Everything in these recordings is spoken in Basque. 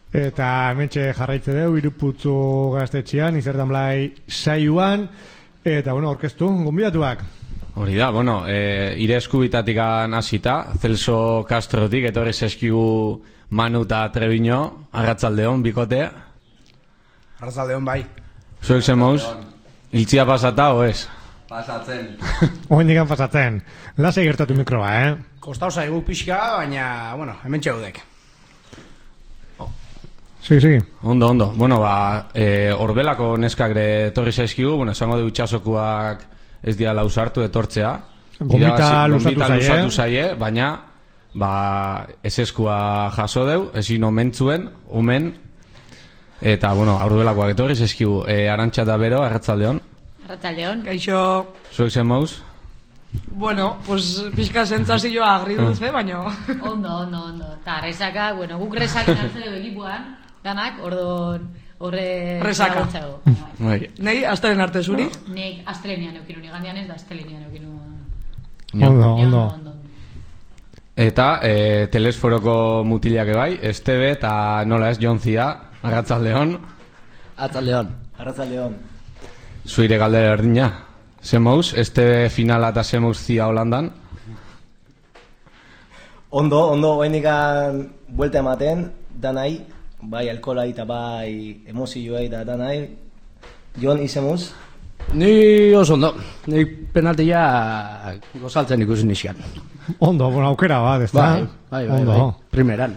Eta hementxe jarraitze dugu, Iruputzu gaztetxean, Izerdan Blai saioan, eta, orkestu, gonbidatuak. Hori da, ire eskubitatik hasita, Celso Castrotik, etorri zeskigu Manu eta Treviño, arratzaldeon, bikote. Arratzaldeon, bai. Zuek zemouz, iltzia pasata, o ez? Pasatzen. Oendikan pasatzen. Lasai gertatu mikroa, Kostau zaigu pixka, baina, hemen txaudek. Sí. Ondo. Horbelako neskak etorri zaizkigu, esango du itxasokuak ez dira lausartu etortzea. Gomita lusatu zaie, baina ezeskua jaso deu, ezin omentzuen, eta, horbelakoak etorri zaizkigu. Arantxa da bero, arratzaldeon. Arratzaldeon. Gaixo. Zuek zen mauz? Pixka zentzazioa agri duz, baina... Ondo. Eta resaka, guk resakin hartzen dugu ekipuan, danak, horre... Resaka. Nei, astelen arte zuri? Nei, astelenian eukinu, nigandian ez da astelenian eukinu. Ondo. Eta, telesforoko mutilak bai, Estebe eta nola ez, Jontzia, arratzaldeon. Arratzaldeon. Zuire galdera erdina. Zemouz, Estebe finala eta zemouz zia Holandan. Ondo, oendikan buelta ematen, danai, bai alkola eta bai emozioa eta danai. Jon, izemuz? Ni oso ondo, ni penaltia gozaltzen ikusi nixan. Ondo, aukera bat, ez da? Bai, primeran.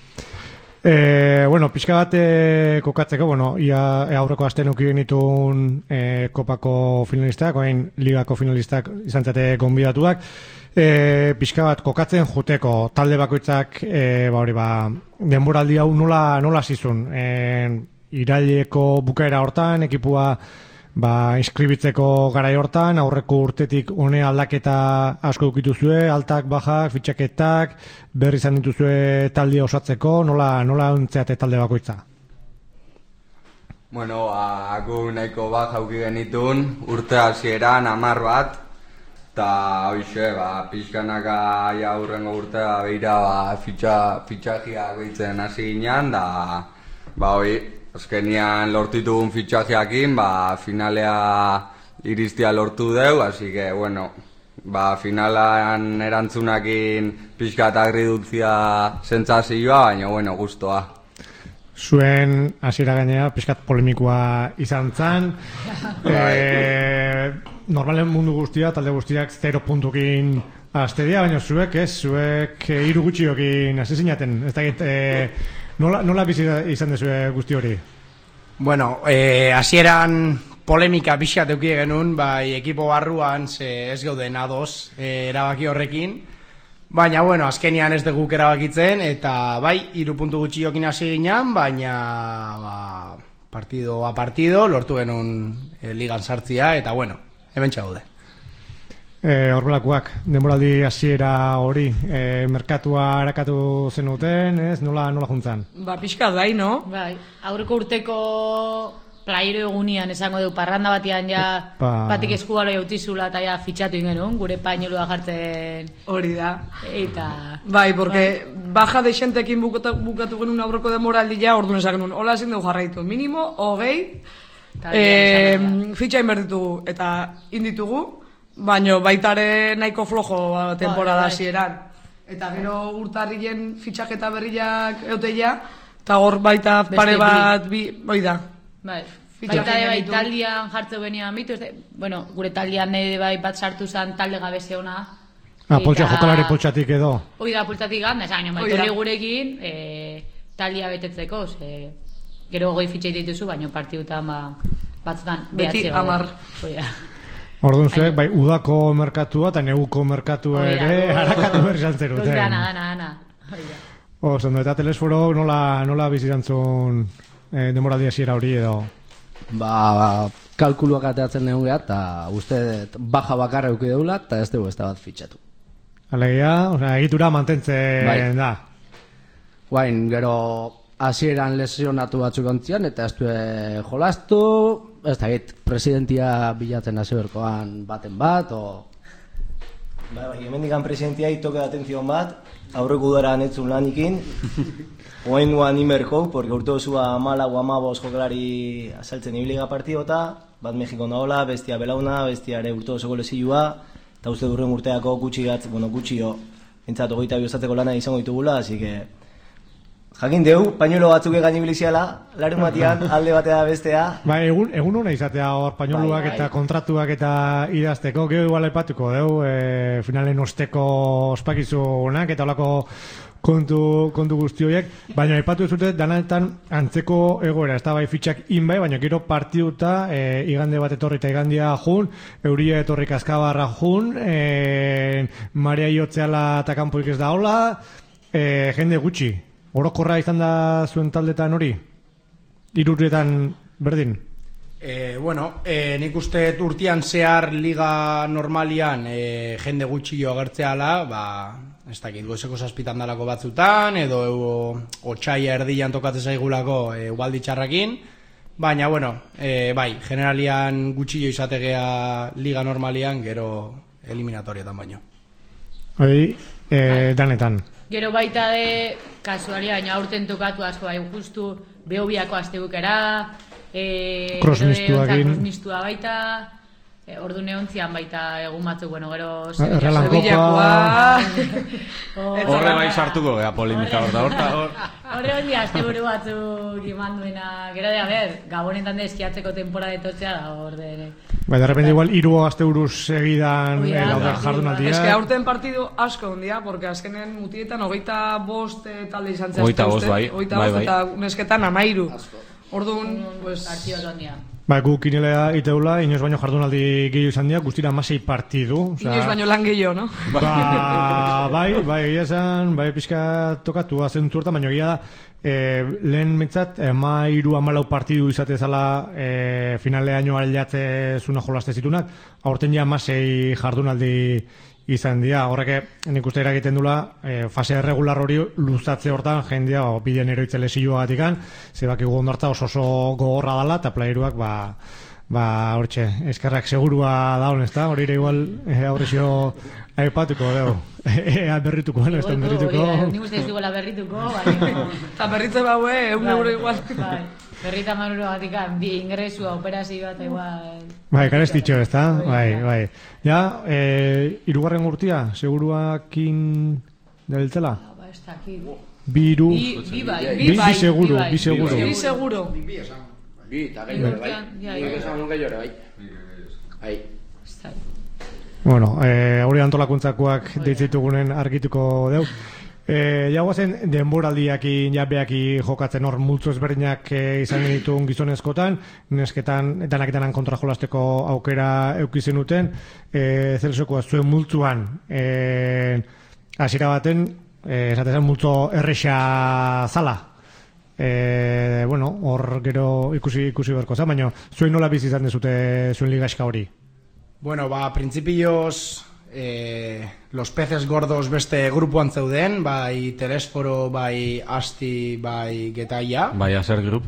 Pixka bat kokatzeko, ia aurreko astean uki genitun kopako finalistak, oain ligako finalistak izan zate gonbidatuak. Pixka bat kokatzen juteko talde bakoitzak denboraldi hau nola zizun. Iraileko bukaera hortan, ekipua inskribitzeko garai hortan, aurreko urtetik une aldaketa asko dukituzue, altak, bajak, fitxaketak, berri izan dituzue talde osatzeko, nola ontzeate talde bakoitza? Gu nahiko bat jauki genitun, urte hasieran 10 bat, eta hoxe, pixkanaka aurrengo urtea behira fitxajiak behitzen hasi ginen, da azkenian lortitugun fitxajeakin, finalea iristia lortu deu, así que, finalan erantzunakin pixka eta agridutzia sentsazioa, baina, gustoa. Zuen hasiera gainera pixkat polemikoa izan zan. Normalen mundu guztia, talde guztiak 0 puntukin astedia, baina zuek 3 gutxiokin hasi zinaten. Ez dakit, nola bizi izan dezue guzti hori? Hasieran polemika pixkat eukie genuen, bai ekipo barruan ez gauden ados erabaki horrekin, baina azkenian ez dugu erabakitzen, eta bai 3 puntu gutxiokin hasi ginen, baina partido a partido lortu genuen ligan sartzia, eta hemen txaude. Horbelakoak, denboraldi hasiera hori, merkatua erakatu zenuten, ez? Nola juntzan? Pixka bai, no? Bai, aurreko urteko playero egunean esango du parranda batian batik eskubalo jautizula eta ja fitxatu ingenun, gure painolua jartzen... Hori da. Eta... Bai, porque baja de xentekin bukatu genuen aurreko demoraldia, orduan esak genuen, hola ezin dugu jarraitu, minimo, 20, fitxa inbertitugu eta inditugu, baina baitare nahiko flojo temporada hasieran. Eta gero urtarrien fitxaketa berriak euteia, eta hor baita pare bat, oi da. Bai, baita taldean jartzeu benian bitu, gure taldean bai bat sartu zen talde gabezeona. Jokalari poltsatik edo. Hoi da, poltsatik ganda, esan, baitoli gurekin taldea betetzeko, gero 20 fitxai dituzu, baina partidutan batzutan beti 10. Orduan zuek, bai, udako merkatua eta neguko merkatua ere harakatu berri zantzeruten. Dana. Ondo, eta telesforo nola bizirantzun demoraldi hasiera hori edo? Kalkuluak ateatzen neun geha, eta uste baja bakarra euki deula, eta ez dugu ez da bat fitxatu. Alegia, egitura mantentzen da. Gero hasieran lesionatu batzuk ontzian, eta ez du jolastu, ez da presidentia bilatzen hasi berkoan baten bat, Bai, hemendikan presidentia itoke atenzion bat, aurreko udara netzun lanikin, oain duan inberko, porque urte osua 14-15 jokalari azaltzen ibiliga partidota, bat Mexikon daola, bestia belauna, bestia ere urte osoko lezilua, eta uste durren urteako gutxio, entzat 22 osatzeko lana izango ditugula, así que jakin deu, pañuelo batzuk egan ibiliziala, larun batian, alde batea bestea. Ba, egun hona izatea hor pañoluak eta kontratuak eta idazteko, gero igual aipatuko deu, finalen osteko ospakizu honak eta olako kontu guzti horiek, baina aipatu zute danaetan antzeko egoera, ez da bai fitxak inbai, baina gero partiduta, igande bat etorri eta igandia jun, euria etorri kaskabarra jun, Maria Iotzeala eta kanpoik ez da hola, jende gutxi. Orokorra izan da zuen taldetan hori? Irurretan berdin? Nik uste urtean zehar liga normalian jende gutxi agertzeala, ez dakit, goizeko zazpitan dalako batzutan, edo otxaia erdian tokatzen zaigulako ugaldi txarrakin, baina, bai, generalian gutxi izategea liga normalian, gero eliminatorietan baino. Danetan. Gero baita de kasualia, baina aurten tokatu asko bai, justu behobiako astegukera, krosmistua baita, ordu neontzian baita egun batzuk, gero Sevillakoa. Horre bai sartuko, polimika horta. Horre hori asteburu batzuk iman duena, gero gabonetan de eskiatzeko temporada etotzea da orde ere. Bai, de repente igual 3 asteburuz segidan jardunaldia. Es que aurten partidu asko ondia, porque azkenen mutietan 25 talde izan zen. 25 eta nesketan 13. Orduan, pues partido ondia. Bai, gu kinelea iteula, inoz baino jardunaldi gehiago izan dira, guztira 16 partidu. Inoz baino lan gehiago, no? Bai, egia esan, bai pixka tokatu azen zurta, baina egia da, lehen metzat, 13-14 partidu izate zala finaleaino aliatze zuna jolaste zitunak, aurten ja 16 jardunaldi izan dira. Horrek nik uste eragiten dula fase regular hori luzatze hortan jendea bidean eroitze lesioagatik, zebaki gondartza oso gogorra dela eta playeruak hortxe, eskerrak segurua daun, ez da? Hori ere igual aurrezio aipatuko, berrituko, ez da berrituko. Nik uste ez duela berrituko, baina... Eta berritze baue, €1 igual. Berrita manuro batikan, bi ingresua, operazio bat igual... Bai, karestitxo, ez da? Bai. Ja, 3. urtia, seguruakin dabiltzela? Ba, ez dakit. Bi seguro. Bi, eta gehiore, bai. Bi esan nun gehiore, bai. Bueno, hori antolakuntzakoak deitzitugunen argituko deu. Jagoazen denboraldiakin jabeaki jokatzen hor multzo ezberdinak izan dituen gizonezkotan, nesketan danak kontra jolasteko aukera eukizen duten, zelsokoa zuen multzuan hasiera baten, esatezen multzo erresa zala. Hor gero ikusi berko zen, baina zuen nola bizi izan dezute zuen ligaxka hori? Principios los peces gordos beste grupuan zeuden, bai Telesforo, bai Asti, bai Getaia. Bai Aser Group.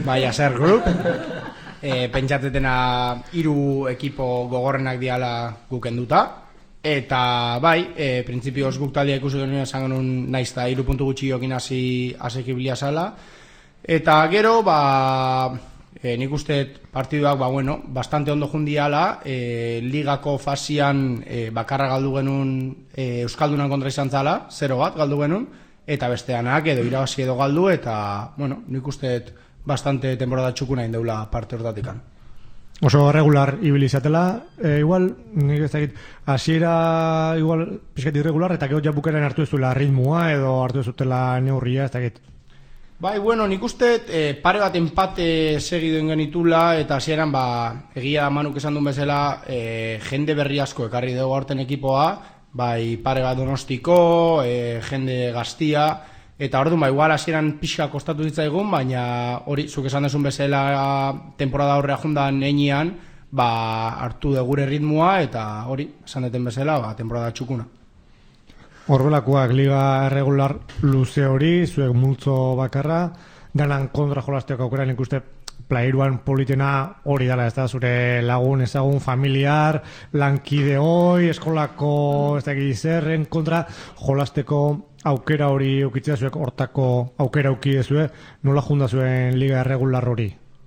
Pentsatetena 3 ekipo gogorrenak diala gukenduta. Eta bai, principios guk taldea ikusi genuen esan genuen naiz eta 3 puntu gutxi jokin asekiblia zala. Eta gero, nik uste partiduak, bastante ondo jundiala, ligako fasian bakarra galdu genuen Euskaldunan kontra izan zala, 0-1 galdu genuen, eta besteanak edo irabazi edo galdu, eta, nik uste bastante temporada txukuna indeula parte hortatikan. Oso regular ibilizatela, igual, nik ez dakit, hasiera igual pixkat irregular, eta gero ja bukaren hartu ez duela ritmoa, edo hartu ez dutela neurria, ez dakit. Bai, nik uste pare bat empate segiduen genitula, eta hasieran egia Manuk esan duen bezala, jende berri asko ekarri dugu aurten ekipoa, bai pare bat Donostiko, jende gaztia, eta orduan igual hasieran pixka kostatu ditzaigun, baina hori, zuk esan duzun bezala temporada horrea jundan einian, hartu dugu gure ritmoa, eta hori, esan duten bezala, temporada txukuna. Horbelakoak liga regular luze hori, zuek multzo bakarra, danan kontra jolasteak aukera nik uste plairuan politena hori dela, ez da, zure lagun, ezagun, familiar, lankide hoi, eskolako, ez da gizerren kontra, jolasteko aukera hori eukitzea zuek, hortako aukera eukidezue, nola junda zuen liga erregular hori?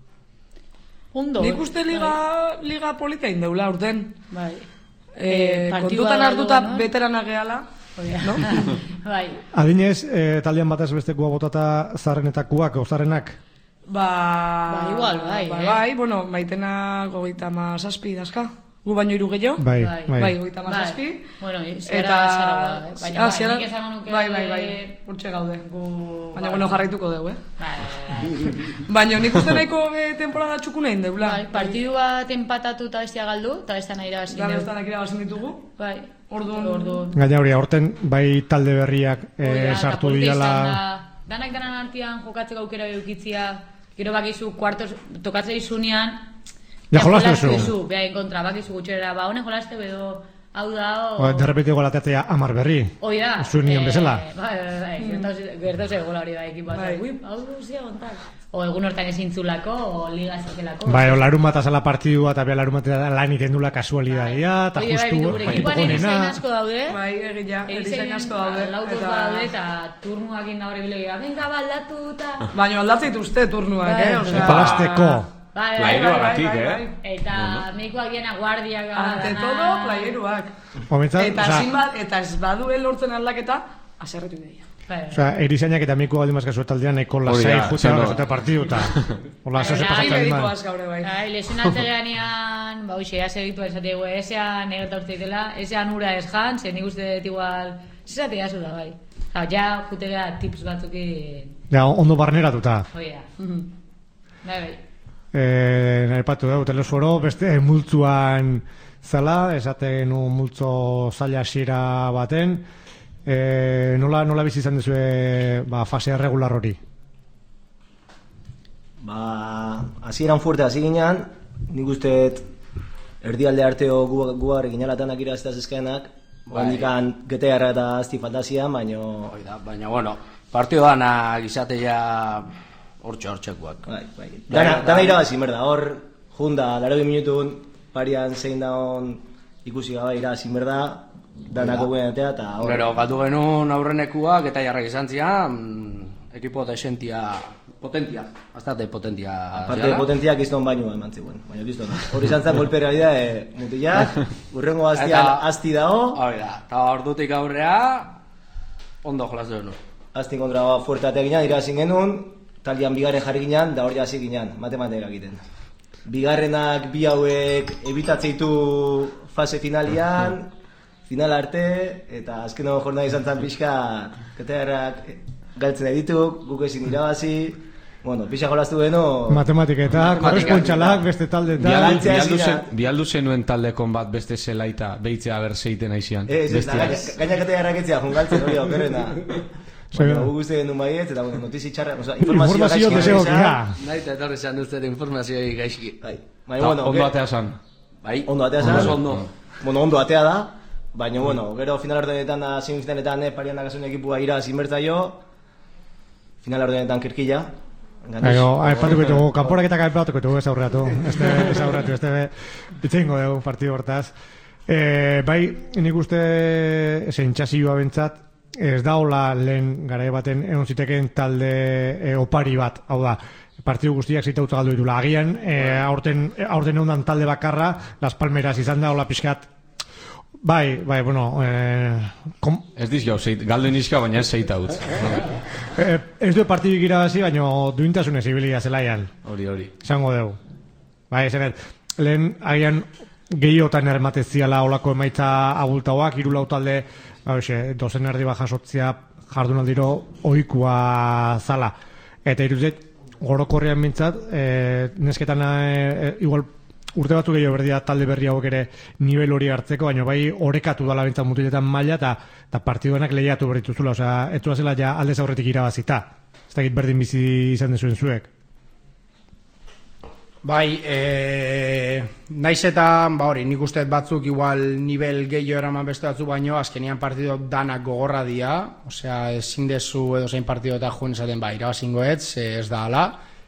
Ondo. Nik uste liga polita indeula urten. Bai. Kontutan hartuta veterana gehala. No? Bai. Adinez, taldean batez bestekua botata zarrenetakuak, o zarrenak? Ba, igual, bai. Bai, bueno, Maitena 37 dazka. Gu baino 3 gehiago? Bai, 37. Bueno, zara, baina nik esango nuke... Bai, urtxe gaude. Baina, bueno, jarraituko dugu, Baina, nik uste nahiko temporada txukuna indeula. Bai, partidu bat empatatu eta bestia galdu, eta bestia nahi irabazin dugu. Eta bestia irabazin ditugu. Bai. Orduan. Gaina hori, aurten bai talde berriak sartu diala... Danak artean jokatzeko aukera eukitzia, gero bakizu kuartos tokatzea izunean, ja jolastu beha kontra, bakizu gutxera, ba, honen jolaste bedo, hau da, de repente golateatzea 10 berri. Hoi da. Zuen bezala. Bai, gertau ze gola hori da ekipa. Hau duzia gontak. O egun hortan ezintzulako, o liga ezakelako. Bai, o larun bat azala partidua, eta bea larun bat lan itendula kasualidadia, eta justu... Ekipan erizain asko daude. Bai, egila, erizain asko daude. Laukoz daude, eta turnuak inda hori bilegia. Venga, baldatu, eta... Baina aldatzeit uste turnuak, Palasteko. Playeruak batik, Eta meikoak diena guardiak gara. Ante todo, playeruak. Eta ez baduen lortzen aldaketa, aserretu ideia. Osea, erizainak eta miko baldin mazkazu taldean eko lasai jutea horretzeta partidu eta hola, eso se pasatzen aldeman. Lesionatzeganean, ba, hoxe, ya segitu esategu, esean egerta urteitela, esean ura ez jan, zen nik uste igual, zesate jasu da, bai. Ja, jutera tips batzukin... Ja, ondo barneratuta. Oia. Bai. Nire patu dugu, telesforo, beste multzuan zala, esaten multzo zaila xira baten, nola bizi izan duzue fase regular hori? Hasieran fuerte hasi ginean, nik usteet erdialde arteo guar ginalatanak iraztaz ezkenak, bandikan getearra eta azti faltazian, baina, bueno, partidoan gizatea hortxekuak. Dana irabazi, merda, hor junda, 80 minutun, parian zein daun ikusi gaba irabazi, merda, danako guenetea, eta hor... Gero, gatu genuen aurrenekuak, eta jarrak izan zian, ekipo desentia, potentia, bastate potentia. Aparte de potentia, kiston bainua eman ziguen, baina kiston. Hori izan zen golpera bida, mutilak, urrengo asti dago. Hori da, eta hor dutik aurrea, ondo jolaz duen. Asti kontra fuertatea ginen, irabazin genuen, taldean bigarren jarri ginen, da hori hasi ginen, matematika egiten. Bigarrenak bi hauek ebitatzeitu fase finalian, final arte, eta azkeneko jornada izan zen pixka, ketearrak galtzen edituk, guk ezin irabazi, bueno, pixa jolaztu beno... Matematiketak, korrespontxalak, beste taldeetan... Bialdu zenuen taldekon bat beste zelaita, behitzea berzeiten aizian. Gaina ketearrak etzea, jungaltzen hori aukerrena. Bueno, guzti den duen baiet, eta notizi txarra, informazio deseo gira. Nahi eta etorri zan duzten informazioi gaizki. Ondo atea zan. Ondo atea zan. Bueno, ondo atea da, baina, bueno, gero final ordenetan da, semifinaletan, parian dakasun ekipua iraz inbertzaio, final ordenetan kirkila. Aipatuko dugu, kanporaketak aipatuko dugu ez aurreatu. Ez aurreatu, itzengo dugu partidu hortaz. Bai, nik uste zentxazioa bentsat, ez daola lehen garai baten egon ziteken talde opari bat, hau da, partidu guztiak zitautza galdu ditula. Agian, aurten egon talde bakarra, Las Palmeras izan da, hola pixkat, bai, bueno... Ez diz jau, galdu inizka, baina ez zeita utz. Ez du partidu irabazi, baina duintasunez ibilia zelaian. Hori. Zango dugu. Bai, zenet, lehen agian gehiotan ermateziala olako emaitza abultauak, 3 talde, dozen erdi bat jasotzea jardunaldiro ohikoa zala. Eta iruzet, gorokorrean mintzat, nesketan igual urte batzu gehiago berdia talde berri hauek ere nivel hori hartzeko, baina bai orekatu dala bintzat mutiletan maila eta partiduenak lehiatu berrituzula, osea, etua zela ja aldez aurretik irabazita. Ez dakit berdin bizi izan dezuen zuek. Bai, naiz eta, hori, nik usteet batzuk igual nivel gehiago eraman beste batzuk baino, azkenian partido danak gogorra dira, osea, ezin dezu edo zein partido eta juen esaten, irabazingoetz, ez da ala,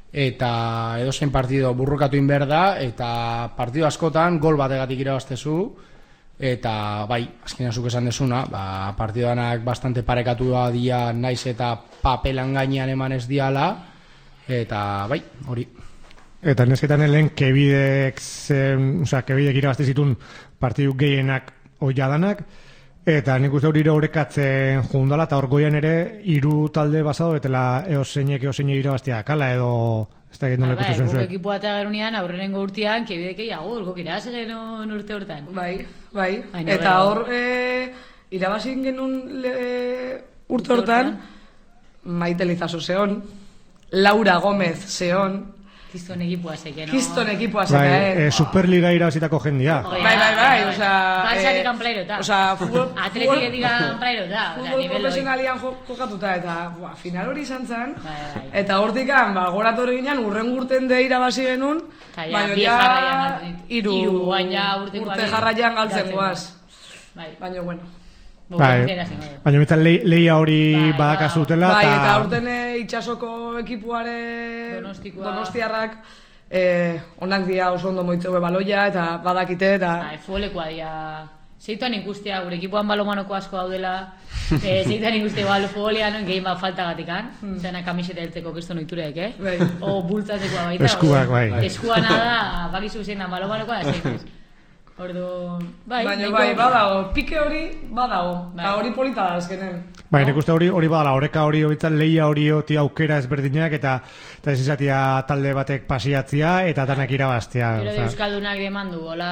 eta edozein partido burrukatu inber da, eta partido askotan gol bategatik irabaztezu, eta bai, azkenean zuk esan desuna, partidanak bastante parekatua dia naiz eta papelan gainean eman ez diala, eta bai, hori. Eta nesketan lehen kebidek irabazte zitun partidu gehienak oiadanak, eta nik uste hori horrekatzen jundala, eta hor goian ere, 3 talde basado, etela eoseinek irabaztea kala, edo ez da egiten ikusten zuen zuen. Guk ekipoa eta gerunean, aurrenengo urtean, kebidek egiago, guk irabaz genuen urte hortan. Bai. Eta hor, irabazin genuen urte hortan, Maite Lizaso zeon, Laura Gómez zeon, Kiston ekipoa zeke, no? Kiston ekipoa zeke, Superliga irabazitako jendia. Bai, oza... Balsatik anplairota. Oza, Atletiketik anplairota. Futbol profesionalian jokatuta, eta final hori izan zen, eta hortikan, gorator ginen, urren urten de irabazi genuen, baina ja, 3 urte jarraian galtzen guaz. Baina, bueno. Baina mitzan lehia hori badakazutela. Bai, eta urten itxasoko ekipuare Donostiarrak onak dia oso ondo moitzeu baloia eta badakite eta... Futbolekoa dia. Zeituan ikustea, gure ekipuan balomanoko asko daudela, zeituan ikustea futbolean gehien bat faltagatikan, zena kamiseta heltzeko keston oitureek, o bultzatzeko baita. Eskuak, bai. Eskuana da, bakizu zein da balomanokoa da zein ez. Ordu, baina badago, pike hori badago, eta hori polita da azkenen. Bai, nik uste hori badala, oreka hori hobitzan, lehia hori oti aukera ezberdinak, eta ez izatea talde batek pasiatzia, eta danak irabaztea. Pero Euskaldunak demandu, hola...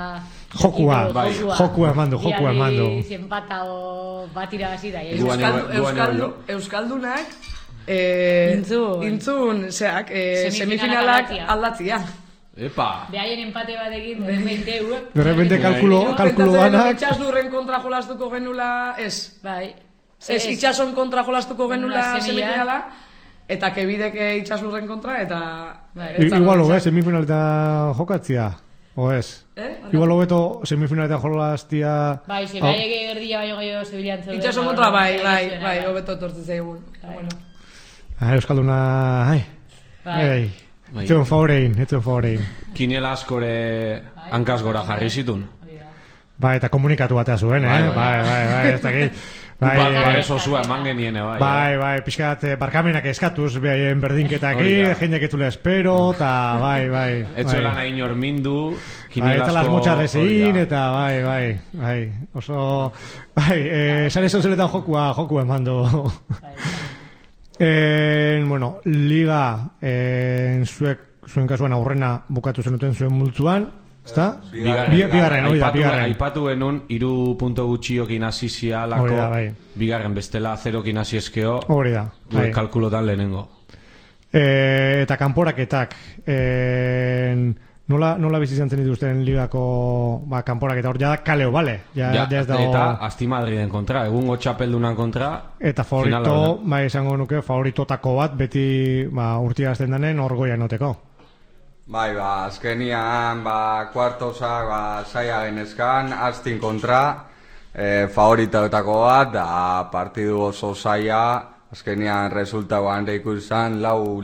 Jokua emandu. Biari zenpata o bat irabazi da. Euskaldunak intzun, semifinalak aldatzia. Epa! Behaien empate bat egin, de repente kalkulo banak... Itxasdurren kontra jolastuko genula, ez. Bai. Ez itxason kontra jolastuko genula semifinala, eta kebidek itxasdurren kontra, eta... Igual hobe, semifinaletan jokatzia, o ez? Igual hobeto semifinaletan jolaztia... Bai, ze behaiek erdila baino gehiago zebilian zeuden. Itxason kontra, bai, hobeto tortzen zaigun. Euskalduna, bai. Etzen favorein. Kiniela askore hankaz gora jarri zitun. Bai, eta komunikatu batea zuen, Bai, ez dakit. Bai, eso zua eman genien, bai. Bai, pixkat barkamenak eskatuz behaien berdinketaki, jendeak etzule espero, eta bai. Etzuela nahi normindu, Kiniela asko... Eta las motxarrezin, eta bai. Oso, sare sozialetan jokua emando. Bueno, liga zuen kasuan aurrena bukatu zenuten zuen multzuan, ezta? Bigarren. Aipatu genuen 3 punto gutxiokin asizia lako, bigarren bestela 0kin asiezkeo, kalkulotan lehenengo. Eta kanporaketak, nola bizizan zen dituzten ligako kanporaketa hor jada kaleo, bale? Eta Asti Madriden kontra, egungo txapeldunan kontra. Eta favorito, esango nuke, favoritotako bat, beti urtia azten danen orgoia noteko. Bai, azkenian, kuartosak, saia genezkan, Astin kontra, favoritoetako bat, da partidu oso saia, azkenian resultagoan ikusten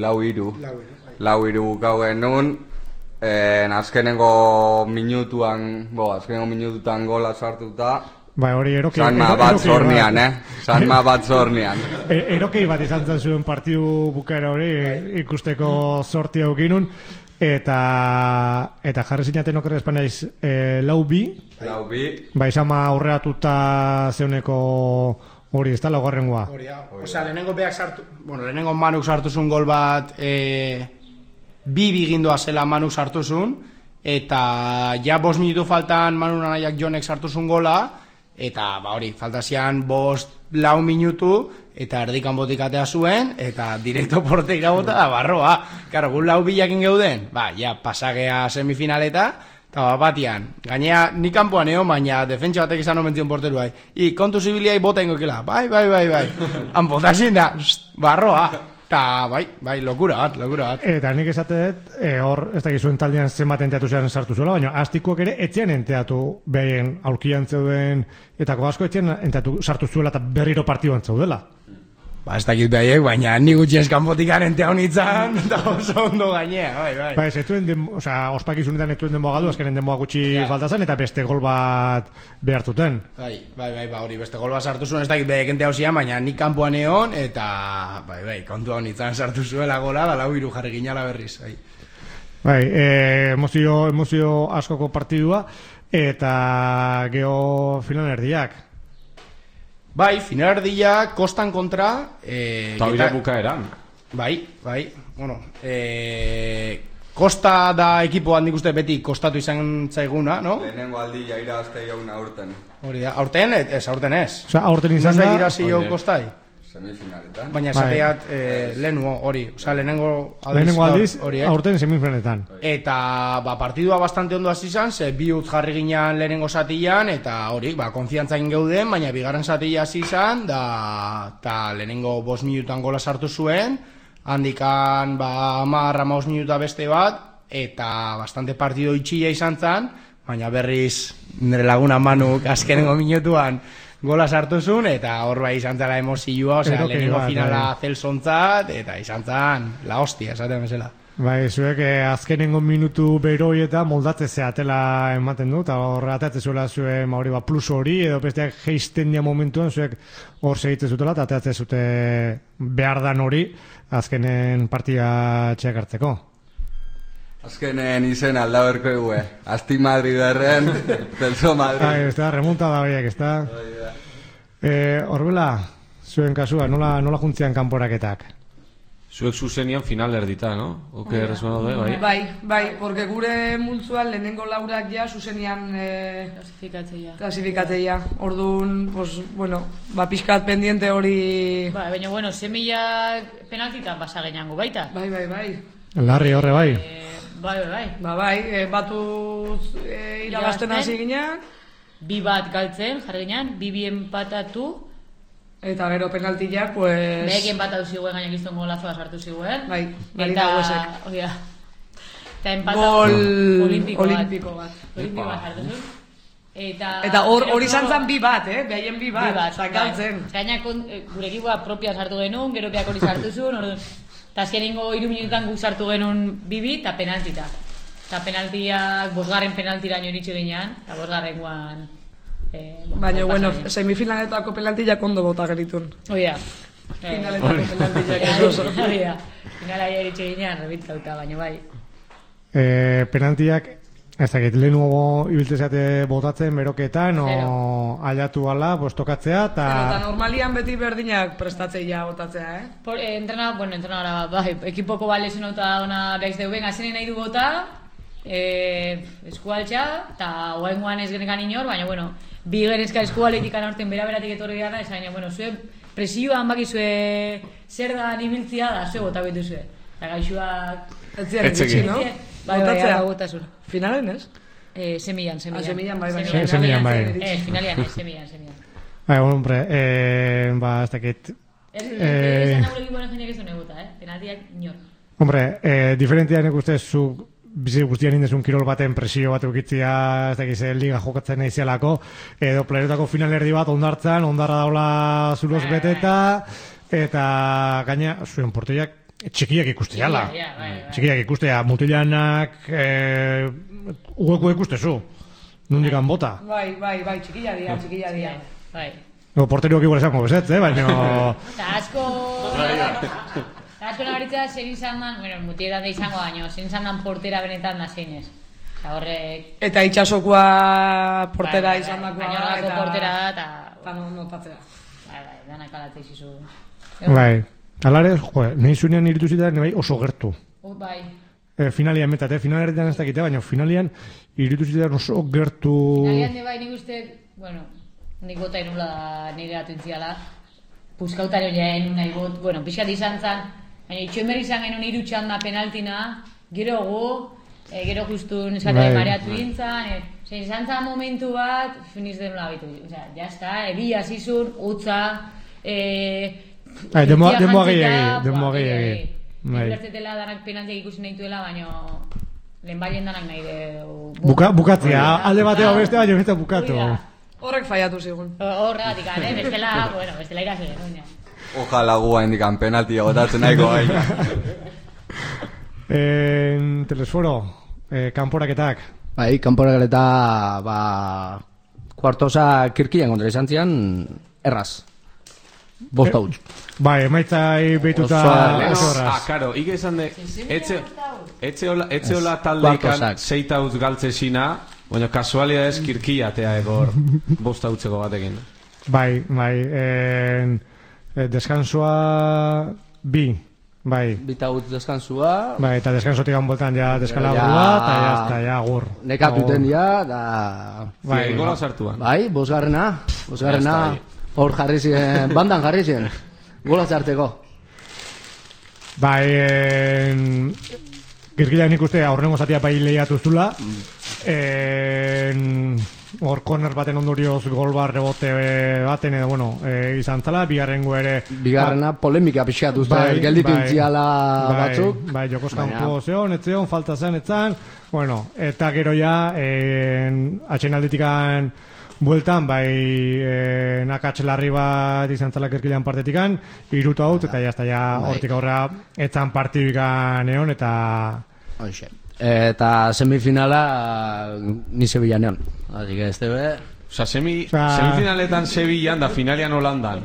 4-3 bukau genuen, azkenengo minututan gola sartuta. Bai, hori erokei... Sanma bat zornean. Erokei bat izan zen zuen partidu bukaera hori ikusteko sortia aukinun. Eta jarri zinaten okerre espanaiz 4-2. Bai, izama aurreatuta zeuneko hori, ez da, laugarrengoa. Osea, lehenengo beak sartu... Bueno, lehenengo Manuk sartu zuen gol bat... Bi bigindoa zela Manuk sartu zuen, eta ja 5 minutu faltan Manu Nanaiak Jonek sartu zuen gola, eta hori, faltazian 5-4 minutu, eta erdikan botikatea zuen, eta direkto porteira bota da barroa. Karo, gu 4-2 geuden, ja pasagea semifinaleta, eta batian, gainea nik kanpoan baina defentsa batek izan omentzion porteruai. Kontu zibiliai bota ingokela, bai. Han botazien da, barroa. Eta, bai, lokura bat. Eta nik esatet, hor, ez dakit zuen taldean zenbat enteatu zean sartu zuela, baina astikoak ere etxean enteatu behien aurkian zeuden, eta asko etxean enteatu sartu zuela eta berriro partioan zeudela. Ba, ez dakit behaiek, baina ni gutxienez kanpotikan ente honitzan, eta oso ondo gainea, bai. Ba, ez ospakizunetan etuen denboa galdu, azkenen denboa gutxi falta zen, eta beste gol bat behartuten. Bai, hori beste gol bat sartu zuen, ez dakit behaiek ente hausian, baina nik kanpoan egon, eta, kontua honitzan sartu zuela gola, da lau hiru jarri ginala berriz, bai. Bai, emozio askoko partidua, eta geho finalerdiak. Bai, finalerdia kostan kontra eta hori bukaeran. Bai, bueno, kosta da ekipoa nik uste beti kostatu izan zaiguna, no? Lehenengo aldia irazte jauna aurten. Hori da, aurten ez. Osa, aurten izan da irazi jau kostai? Semifinaletan. Baina esateat lehenuo, hori, oza, lehenengo aldiz, aurten semifinaletan. Eta, partidua bastante ondo hasi izan, ze bi utz jarri ginean lehenengo zatian, eta hori, konfiantzain geuden, baina bigarren zatia hasi izan, eta lehenengo 5 minutan gola sartu zuen, handikan, 10-15 minuta beste bat, eta bastante partido itxia izan zen, baina berriz nire laguna Manuk azkenengo minutuan gola sartu zuen, eta hor bai izan zela emozioa, osea, lehenengo finala Celsontzat, eta izan zen la hostia, esaten bezala. Bai, zuek azkenengo minutu beroi eta moldatze zeatela ematen du, eta hor ateatze zuela zuen mauri plus hori, edo besteak geisten dia momentuan, zuek hor segitze zutela, eta ateatze zute behar dan hori, azkenen partia txeak hartzeko. Azkenen izen alda berko egue. Asti Madrid derren, Celso Madrid. Ez da, remonta da horiek, ez da. Horbela, zuen kasua, nola juntzian kanporaketak? Zuek zuzenian final erdita, no? Oke, resonado de, bai? Bai, porque gure multzuan lehenengo laurak ja zuzenian klasifikatzeia. Orduan, pues, bueno, pixkat pendiente hori... Baina, bueno, semillak penaltitan basa gehiango baita. Bai. Larri horre bai. Bai. Batuz irabazten hasi ginean. 2-1 galtzen, jarri ginean, 2 empatatu. Eta gero penaltiak, pues... Behek empatatu ziguen, gainak izton golazoa sartu ziguen. Bai, marina huesek. Eta empatatu olimpiko bat. Olimpiko bat sartu zuen. Eta hori zantzan 2-1, behaien 2-1, zakaltzen. Gainak gure ekipoa propia sartu genuen, gero beak hori sartu zuen, eta azkenengo 3 minutan guk sartu genuen 2-2 eta penaltita. Eta penaltiak 5. penaltiraino iritsi ginean, eta 5. guan... Baina, bueno, semifinaletako penaltiak ondo bota geritun. Oia. Finaletako penaltiak ez oso. Oia. Finalaia iritsi ginean, rebitzauta, baina bai. Penaltiak, ez dakit, lehenuago ibiltzeate botatzen beroketan, o aldatu ala, bostokatzea, eta... Eta normalian beti berdinak prestatzeia botatzea, Entrenadora, bai, ekipoko balezen eta ona behaiz deuben, azenen nahi du bota, eskualtxa, eta oaingoan ez genekan inor, baina, bueno, bi genezka eskualetik anorten bera-beratik etorri gara, ez baina, bueno, zue presioan bakizue zer da nibiltzia da, zue bota betu zue. Eta gaixuak... Etxekin, no? Botatzea. Finalen, ez? Semillan, bai. Semillan, bai. Finalian, semillan. Bai, hombre, ez dakit... Esan nagure egipoan jendeak ez duen eguta, penaltiak inor. Hombre, diferentia nek uste zu bizi guztian indezun kirol baten presio bat eukitzia, ez dakiz, liga jokatzen nahi zielako, edo playeretako finalerdi bat ondartzan, ondarra daula zuloz beteta, eta gaina zuen porteiak txikiak ikusteala. Txikiak ikustea, mutilanak ueko ikustezu. Nundikan bota. Bai, txikilla dia. Bai. Porteriok igual esango bezetz, baina... Asko nabaritzea zer izan dan, mutietan da izango baino, zer izan dan portera benetan da zeinez. Eta itxasokoa portera izan dakoa. Gainolako portera da, eta notatzea. Bai, danak alatzea izizu. Bai, alare, nahi zunean iritu zitea, bai oso gertu. Bai. Finalian metate, finalerdian ez dakite, baina finalian iritu zitea oso gertu... Finalian de bai nik uste, nik bota inula nire atu intziala. Puskautario jaen nahi bot, pixkat izan zan, baina itxoen berri izan genuen irutxan da penaltina, gero gero justun eskatea mareatu gintzan, izan zan momentu bat, finiz den labitu, jazta, bi azizun, utza, denboa gehiagi. Ikulertzetela danak penaltiak ikusi nahi duela, baina lehen baien danak nahi du... Bukatzea, alde bateo beste, baina beste bukatu. Horrek faiatu zigun. Horregatik, bestela irazi genuen. Ojalá gua indikan penalti gotatzen nahiko gaina. Telesforo, kanporaketak. Bai, kanporaketa, kuartosa kirkian kontra izan zian, erraz. Bost hau. Bai, emaitzai behituta oso erraz. Karo, ike esan de, etxe hola taldeikan 6 hautz galtzesina, baina kasualidadez kirkiatea egor bost hautzeko batekin. Bai, deskansoa bi, bai. Bita hautz deskansua. Bai, eta deskansotik ganboltan ja deskalagurua, eta ja gur. Nekatuten ja, da... Bai, gola sartuan. Bai, bosgarrena, hor jarri ziren, bandan jarri ziren, gola zarteko. Bai, kirkila nik uste aurrengo zatia bai lehiatu zula. Hor corner baten ondorioz gol bar rebote baten edo, bueno, izan zala, bigarrengo ere... Bigarrena polemika pixatu zuen, gelditu intziala batzuk. Bai, jokos kanpo zeon, etzeon, falta zen, etzan, bueno, eta gero ja, atxenalditikan bueltan, bai, nakatxelarri bat izan zala kirkilean partetikan, irutu haut, eta jazta ja hortik aurra etzan partibikan egon, eta... Hoxe. Eta semifinala ni Sevillan egon. Así que este be... Osa, semifinaletan Sevillan da finalian Holandan.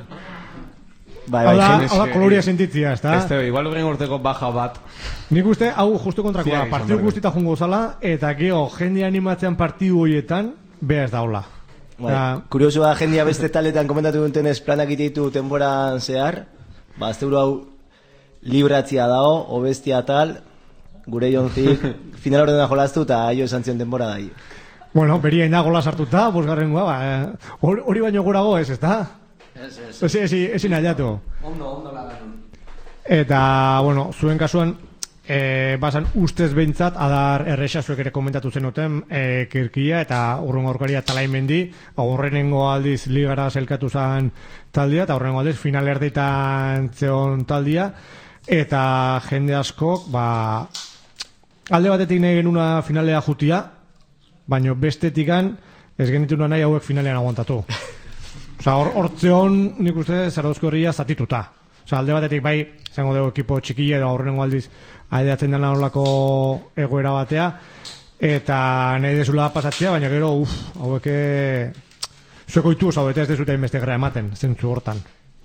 Hau koloria sentitzia, ez da? Este be, igual horren urteko baja bat. Nik uste, hau justu kontrakoa, partidu guztita jungo zala, eta geho, jende animatzean partidu horietan, beha ez daula. Kurioso da, jendia beste taletan komentatu duntenez planak ititu temporan zehar, azte hau libratzia dao, obestia tal, gure jonzik, final ordena jolaztu eta aio esan zion temporada da. Bueno, berien da gola sartuta, bosgarrengoa, hori baino gorago ez da? Ezin aliatu. Ondo lagan. Eta, bueno, zuen kasuan, basan ustez behintzat, adar erresa zuek ere komentatu zenuten, kirkia eta urrungo aurkaria Talaimendi, aurrenengo aldiz ligara zelkatu zen taldia, eta aurrenengo aldiz final erdeitan zeon taldia, eta jende askok, alde batetik nahi genuna finalea jutia, baina bestetikan ez genituna nahi hauek finalean aguantatu. Osa, hortzeon nik uste Zarauzko herria zatituta. Osa, alde batetik bai, zango dugu ekipo txikia edo aurrenengo aldiz aideatzen dena horlako egoera batea, eta nahi dezula pasatzea, baina gero, haueke zuekoitu oso bete ez dezute inbeste gara ematen, zentzu hortan.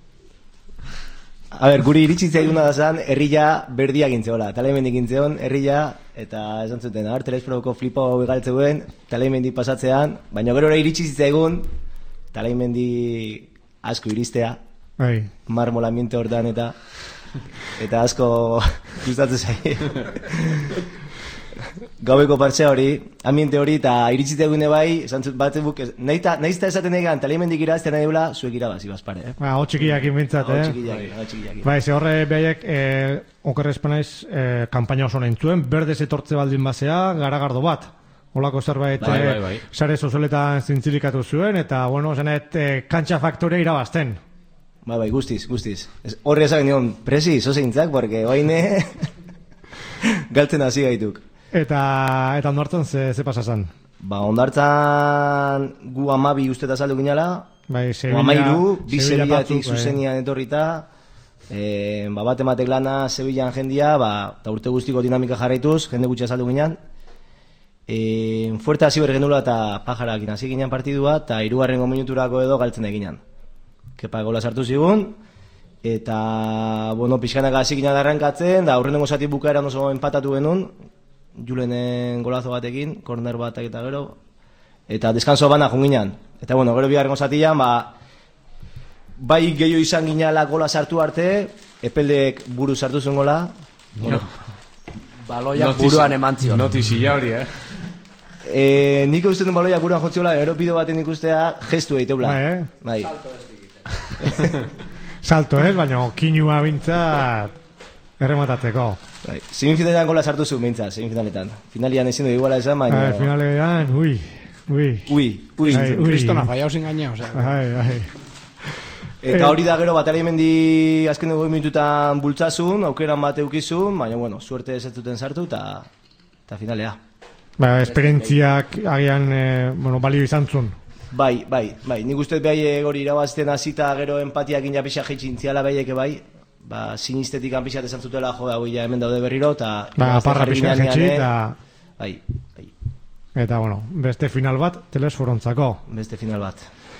A ber, guri iritsi zaiguna da zan, herria berdia gintzeola. Talaimendi gintzeon, herria, eta esan zuten, Telesforoko flipa hau egaltzeuen, Talaimendi pasatzean, baina gero iritsi zaigun, Talaimendi asko iristea, marmolamiento hortan eta asko gustatzen zai. Gaueko partzea hori, ambiente hori, eta iritsi zaigune bai, esan zut bat ebuk, nahizta esaten egan, Talaimendik irazten nahi dula, zuek irabazi bazpare. Hau txikiak inbintzat, Bai, ze horre behaiek, okerrezpanaiz, kampaina oso nahin zuen, berdez etortze baldin basea, garagardo bat. Olako zerbait, sare sozialetan zintzilikatu zuen, eta, bueno, zenet, kantxa faktore irabazten. Bai, guztiz. Horre esagen dion, presi, zozeintzak, porque baine galtzen hasi gaituk. Eta ondartzen ze pasazan? Ondartzan gu 12 usteta saldu ginala, 12, bi Sevillatik zuzenian etorrita, bat ematek lana Sevillan jendia, eta urte guztiko dinamika jarraituz, jende gutxia saldu ginean. Fuerte hasi bergenula eta pajarakin hasi ginen partidua, eta 3. minuturako edo galtzen eginean. Kepa gola sartu zigun, eta, bueno, pixkanak hasi ginen arrankatzen, da aurrenengo zati bukaeran oso empatatu genuen, Julenen golazo batekin, corner batak eta gero, eta deskanso bana junginan. Eta, bueno, gero bigarrengo zatian, bai gehiago izan ginala gola sartu arte, Epeldek buru sartu zuen gola. Baloiak buruan eman zion. Notizia hori, Nik uste duen baloiak buruan jotziola, gero bideo baten ikustea gestu egiteula. Bai. Salto, baina kinua bintzat errematatzeko. Semifinaletan gola sartu zuen bintzat, semifinaletan. Finalian ezin du iguala esan, baina... Finalean, Kristona fallao sin gaina, Eta hori da gero Talaimendi azken dugu minututan bultzazun, aukeran bat eukizun, baina, bueno, suerte ez duten sartu, eta finalea. Esperientziak agian, balio izan zuen. Bai, nik uste behai hori irabazten hasita gero empatiakin japisa jeitxintziala behieke bai, sinistetik anpixat esan zutela, jo, hau hemen daude berriro, eta... Parra pixka jeitxi, eta... Bai. Eta, bueno, beste final bat, telesforontzako. Beste final bat.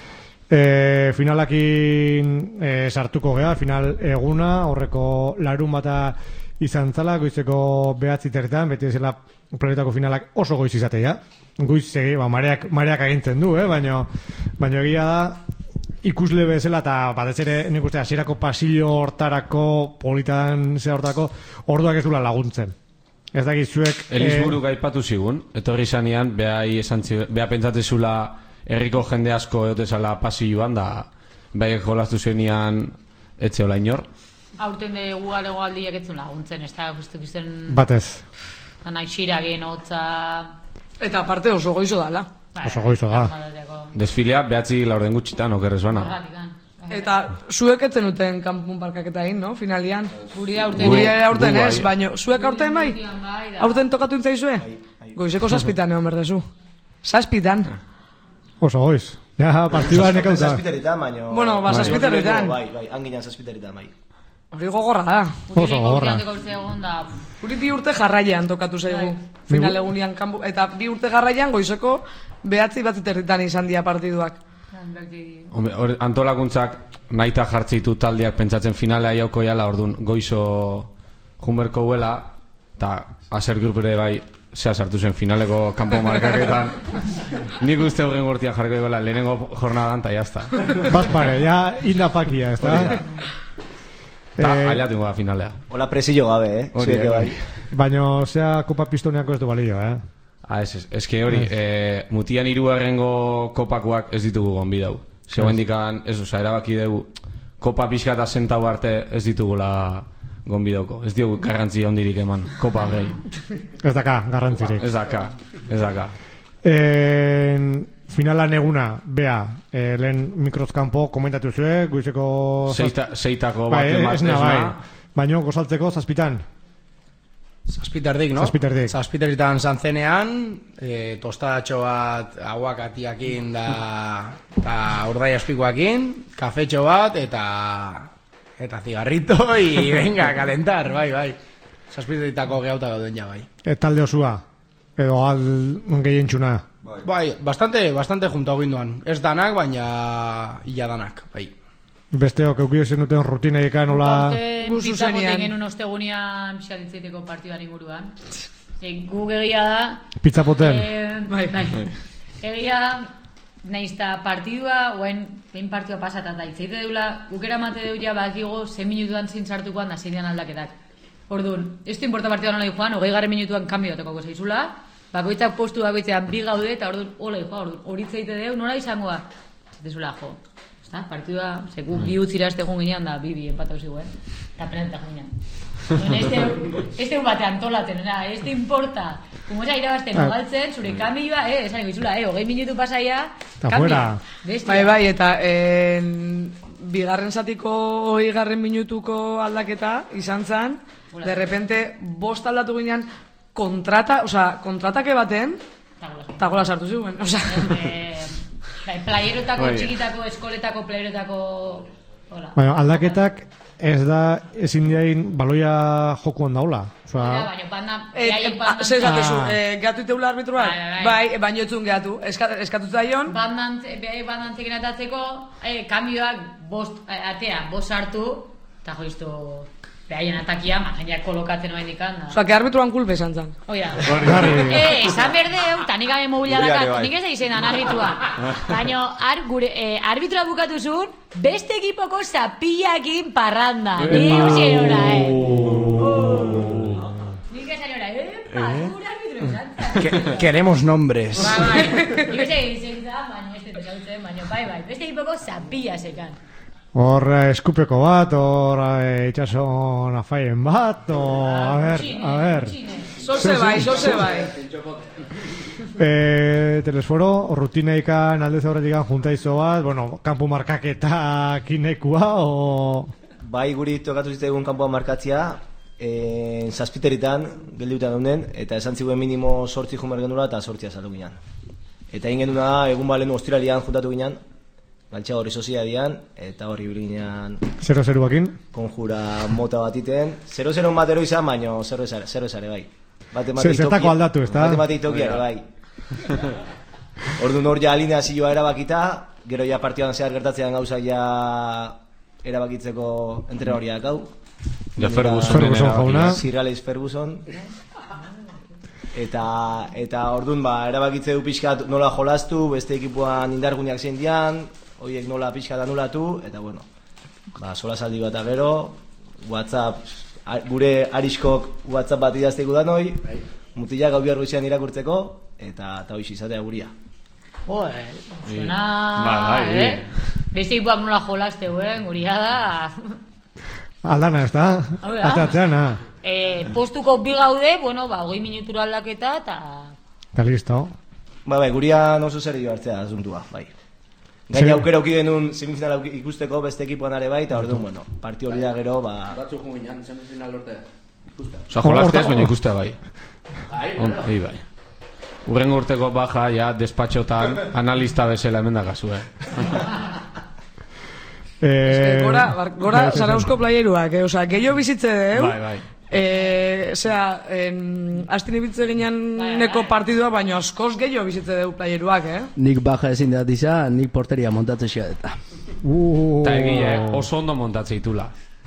Finalakin sartuko gea, final eguna, horreko larun bata izan zala, goizeko 9:00 beti ezela planetako finalak oso goiz izatea. Goiz segi, mareak agintzen du, baina egia da, ikusle bezala eta batez ere nik uste hasierako pasillo hortarako, politan ze hortako, orduak ez dula laguntzen. Ez dakit zuek... Elizburuk aipatu zigun, etorri zanean, beha pentsatzezula herriko jende asko eotezala pasilloan, da behaiek jolaztu zenean etzeola inor. Aurten dugu galego aldiak etzun laguntzen, ez da guztuk izan... Batez. Nahi xiragin, hotza... Eta aparte oso goizo dala. Oso goizo da. Desfilea 9:00 gutxitan, okerrez bana. Eta zuek etzen duten kanpun parkaketa egin, no? Finalian. Guri aurten ez, baina zuek aurten bai? Aurten tokatu intzaizue? Goizeko 7:00 egon berdezu. 7:00. Oso goiz. Ja, partidua nekauta. 7:00 baina... Bueno, 7:00. Bai, hanginan 7:00 bai. Hori gogorra da. Oso gogorra. Guri 2 urte jarraian tokatu zaigu. Final egunian kanpu, eta 2 urte jarraian goizeko 9:30 izan dira partiduak. Antolakuntzak nahita jartzitu taldeak pentsatzen finalea jauko jala, orduan goizo junberko huela, eta azer grupere bai zea sartu zen finaleko kanpo markaketan. Nik uste horren gortia jarriko duela lehenengo jornadan, eta jazta. Bazpare, ja indapakia, ez da? Eta aliatu goa finalea. Hola presillo gabe, zueke bai. Baina zea kopa pistoneako ez du balio, Ez que hori, mutian 3. kopakoak ez ditugu gonbidau. Zegoen dikan, erabaki dugu, kopa pixka eta zentau arte ez ditugula gonbidauko. Ez diogu garrantzia hondirik eman, kopa gehi. Ez daka, garrantzirik. Ez daka. Finalan eguna, bea, lehen mikrozkampo komentatu zuen, goizeko... Seitako bat ematezna. Baina gozaltzeko 7:00. 7:00, no? 7:00. 7:00 zanzenean, tostatxo bat aguakatiakin da urdai aspikoakin, kafetxo bat eta zigarrito y venga, calentar, bai. 7:00 gehauta gauden ja, bai. Talde osua, edo gehien txuna. Bai, bastante junta ginduan. Ez danak, baina ia danak, bai. Besteok eukio zen duten rutina ekan hola... Pizza poten genuen ostegunian pixalitzeiteko partiduan inguruan. Guk egia da... Pizza poten? Bai. Egia da, nahizta partidua, oen partidua pasata da itzeite deula, guk eramate deuria bakigo 6 minutuan zintzartukoan da zeidean aldaketak. Orduan, ez du importa partidua nola joan, 20 minutuan kanbio tokako zaizula, bakoitzak postu bakoitzean 2 gaude eta orduan hola joa, horitzeite deu, nola izangoa? Zetezula jo. Partidua, seku bi utzira egun ginean da, bi empatau ziguen. Eta penalta ginean. Ez dugu bate antolaten, ez du importa. Como esa irabazten nogaltzen, zure kamioa, esan egizula, 20 minutu pasaia, kamioa. Bai, eta bigarren zatiko 20 minutuko aldaketa izan zen, de repente, 5 aldatu ginean, kontratake baten, eta gola sartu ziguen, playerotako, txikitako, eskoletako, playerotako... Baina, aldaketak ez da ezin diain baloia jokuan daula. Baina, banda... Zer gatezu, gehatu iteula arbitrua? Bai, baina etzun gehatu. Eskatu zaion? Bandantzekin atatzeko, kamioak atea, 5 hartu, eta joiztu... Behaien atakia, jaiak kolokatzen oa indikan. Osa, que arbitruan kulpe esan zan. Oia. Esan berdeu, eta nik gabe mobiladakak, nik ez da izenan arbitrua. Baina, arbitrua bukatu zuen, beste ekipoko zapillakin parranda. Nik usen ora, Nik esan ora, pasura arbitru esan zan. Queremos nombres. Nik usen izen zan, baina ez dut zautzen, baina bai, beste ekipoko zapillasekan. Hor eskupeko bat, hor itxason afaien bat, a ver... Zose bai. Telesforo, rutineikan aldez horretikan juntaizo bat, bueno, kanpo markaketak inekua, o... Bai, guri tokatu zitegun kanpoa markatzia, 7:00 geldiuta daunden, eta esan ziguen minimo 8 jumar gendula eta 8 azaldu ginean. Eta egin genuna da, egun balen ostiralian juntatu ginen, Galtxa hori soziadian, eta hori bilinean 0-0 bakin. konjura mota bat iten. 0-0 batero izan, baina 0-0 bai. Zertako aldatu, ez da? Bate tokiare bai. Orduan hor ja alineazioa erabakita, gero ja partioan zehar gertatzean gauza ja erabakitzeko entrenadoriak hau. Ja Ferguson jauna. Sir Alex Ferguson. Eta orduan erabakitze du pixkat nola jolastu, beste ekipuan indarguneak zein dian, horiek nola pixkat anulatu, eta bueno, solasaldi bat gero, WhatsApp, gure Ariskok WhatsApp bat idazteko da noi, mutilak gau bihar goizean irakurtzeko, eta hoiz izatea guria. Zona... Beste ekipuak nola jolasteu, guria da... Aldana, ez da? Atatzeana. Postuko bi gaude, 20 minutura aldaketa, eta listo. Bai, gurian oso zer dio hartzea asuntua, bai. Gaina aukera auki genuen semifinal ikusteko beste ekipuan are bai, eta orduan, partio hori da gero, Batzuk guinan, semifinal orte. Osa, jolazteaz, baina ikustea bai. Bai. Urrengo urteko baja, ja, despatxotan, analista bezala hemen da gazu, Gora, Zarausko playeruak, osea, gehiago bizitze deu. Bai. Astin ibitze ginean neko partidua, baina askoz gehiago bizitze deu playeruak, Nik baja ezin dat izan, nik porteria montatzen xeadeta. Eta egia, oso ondo montatzen ditula.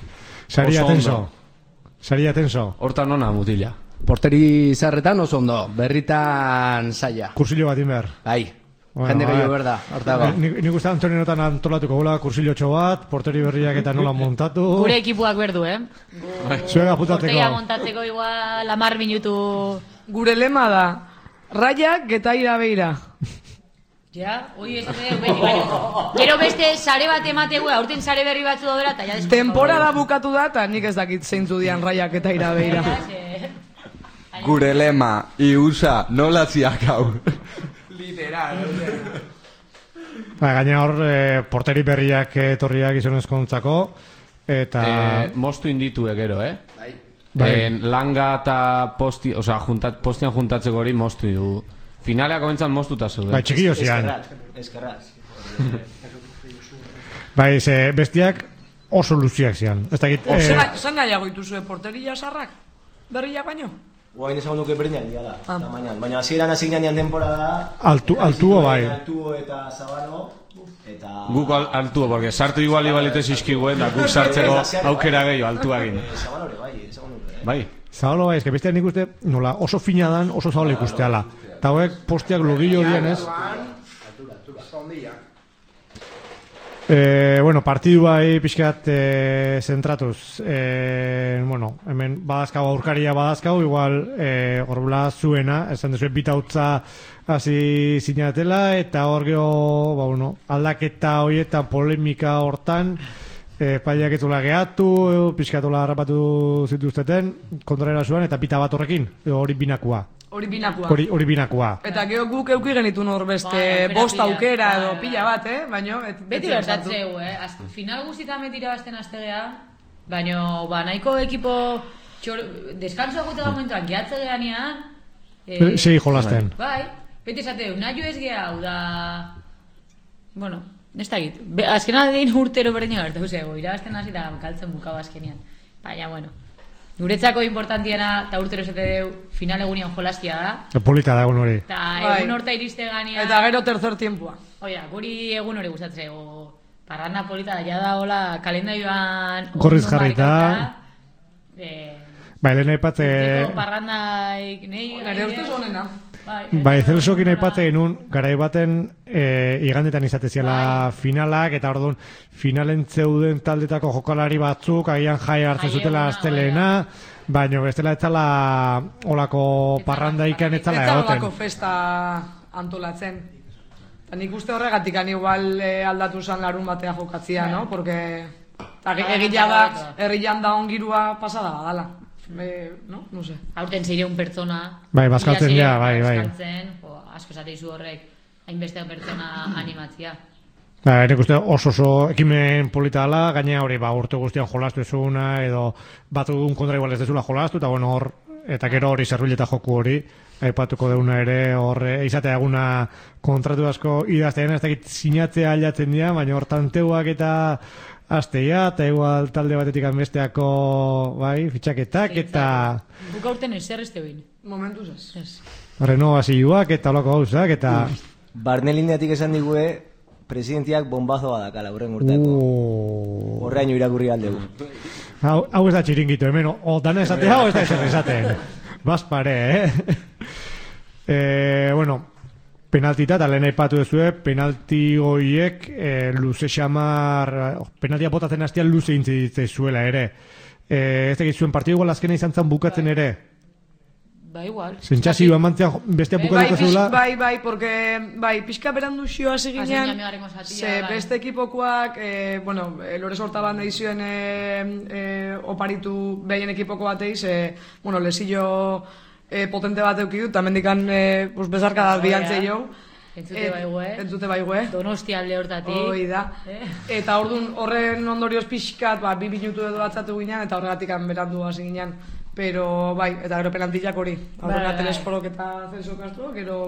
Saria tenso. Hortan ona mutila. Porteri zarretan oso ondo, berritan zaila. Kursillo bat inber. Bai, jende gehiago berda, hortago. Nik uste Antoniotan antolatuko gola kursillo bat, porteri berriak eta nola montatu. Gure ekipuak berdu, Zuega putateko. Porteria montatzeko igual 10 minutu... Gure lema da, raiak getaira beira. Ja, hoi ez gero beste sare bat emategu, aurten sare berri batzu daudela, eta ja... Temporada bukatu da, eta nik ez dakit zeintzu dian raiak getaira beira. Gure lema, iusa, nola ziak hau. Literal. Gaina hor, porteri berriak etorriak izonezkontzako, eta... Mostu inditu gero, Bai. Langa eta postian juntatzeko hori mostu du. Finaleak komentzan mostuta zeu. Bai, txikillo zian. Eskerraz. Bai, bestiak oso luziak zian. Ez dakit... Zan nahiago ituzue porteria sarrak? Berriak baino? Guain esan duke berdinak dira da, tamainan. Baina hasieran hasi ginean temporada... Altuo bai. Altuo eta Zabalo, eta... Guk altuo, porque sartu igual ibalite zizkiguen, da guk sartzeko aukera gehiago altuagin. Zabalore bai, esan duke. Bai. Zabalo bai, besteak nik uste, nola oso fina dan, oso zabalo ikusteala. Eta hauek postiak logillo dienez... partidu bai pixkat zentratuz. Hemen badazkau aurkaria badazkau, igual horbula zuena, esan dezuet bitautza hasi zinatela, eta hor geho, aldaketa horietan polemika hortan, paiak etzula gehatu, pixkatola harrapatu zituzteten, kontrarera zuen, eta pita bat horrekin, hori binakua. Hori binakua. Eta geho guk euki genitu nor beste bost aukera edo pila bat, baina... Beti gertatzeu, final guztietan betira bazten aztegea, baina nahiko ekipo deskansoa gute da momentuan gehatze gehanean... Segi jolasten. Bai, beti esateu, nahi ez geha, hau da... Bueno, ez da git. Azkena dein urtero berdina gertu zego, irabazten hasi da kaltzen bukau azkenean. Baina, bueno... Guretzako importantiena, eta urtero esate deu, final egunian jolastia da. Polita da egun hori. Eta egun horta iriste ganean... Eta gero tercer tiempua. Oia, guri egun hori gustatzeko. Parranda polita da, jada hola, kalendarioan... Gorriz jarrita. Lehen aipatze... Parrandaik... Nire ustez honena. Bai, Zelsokin aipatze genuen, garai baten igandetan izateziala finalak, eta orduan finalen zeuden taldetako jokalari batzuk, agian jai hartzen zutela astelena, baina bestela ez zala olako parrandaikan ez zala egoten. Ez zala olako festa antolatzen. Eta nik uste horregatik igual aldatu zan larun batea jokatzia, no? Porque egia da, herrian da ongirua pasada badala. No sé. Aurten 600 pertsona. Bai, bazkaltzen ja, bai. Asko esateizu horrek, hainbeste pertsona animatzia. Nik uste oso ekimen polita dela, gaina hori urte guztian jolastu ezuna, edo batu dugun kontra igual ez dezula jolastu, eta hor, eta gero hori zerbileta joku hori, aipatuko deuna ere, horre, izatea eguna kontratu asko idaztean, ez dakit sinatzea aldatzen dira, baina hortan teuak eta asteia, eta igual talde batetik besteako, bai, fitxaketak, eta... Buka urten ezer ez teoin. Momentuz ez. Renovazioak eta olako gauzak, eta... Barnelineatik esan digue, presidentiak bombazo badakala horren urteko. Horreaino irakurri aldegu. Hau ez da txiringito, hemen, o dana esatea, o ez da esaten. Baspare, bueno, penaltita, eta lehen aipatu duzue, penalti hoiek luze xamar, penaltia botatzen hastian luze intziditzen zuela ere. Ez egit zuen partidu igual azkena izan zen bukatzen ere. Ba, igual. Zentzazio amantzean bestia bukatuko zeula. Bai, porque, pixka berandu xio hasi ginean, beste ekipokoak, bueno, Lores Hortaban deizioen oparitu behien ekipoko bateiz, bueno, lesillo potente bat eukidu, eta mendikan bezarka da biantzei jo. Entzute baigue. Donostia alde hortatik. Hoi da. Eta horren ondorioz pixkat, 2 minutu edo batzatu ginean, eta horregatik berandu hasi ginean. Pero, bai, eta gero penaltillak hori. Aurrena Telesporok eta Celso Castro, gero